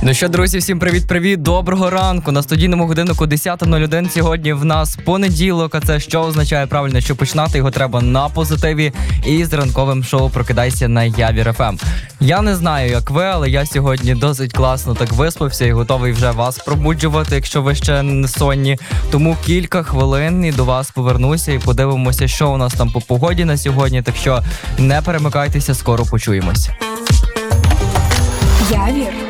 Ну що, друзі, всім привіт-привіт, доброго ранку. На студійному годиннику 10:01 сьогодні в нас понеділок, а це що означає правильно, що починати його треба на позитиві і з ранковим шоу «Прокидайся» на Явір ФМ. Я не знаю, як ви, але я сьогодні досить класно так виспався і готовий вже вас пробуджувати, якщо ви ще не сонні. Тому кілька хвилин і до вас повернуся і подивимося, що у нас там по погоді на сьогодні. Так що не перемикайтеся, скоро почуємось. Явір